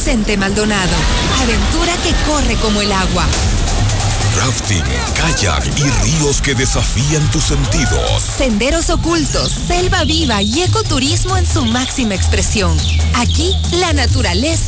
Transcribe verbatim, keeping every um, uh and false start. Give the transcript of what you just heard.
Vicente Maldonado. Aventura que corre como el agua. Rafting, kayak y ríos que desafían tus sentidos. Senderos ocultos, selva viva y ecoturismo en su máxima expresión. Aquí, la naturaleza